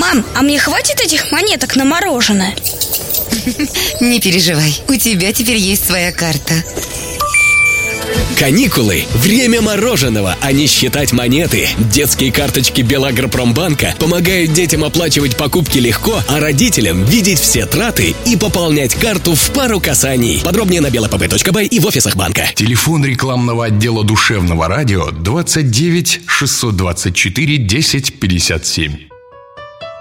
Мам, а мне хватит этих монеток на мороженое? Не переживай, у тебя теперь есть своя карта. Каникулы – время мороженого, а не считать монеты. Детские карточки Белагропромбанка помогают детям оплачивать покупки легко, а родителям видеть все траты и пополнять карту в пару касаний. Подробнее на belapb.by и в офисах банка. Телефон рекламного отдела Душевного радио 29 624 10 57.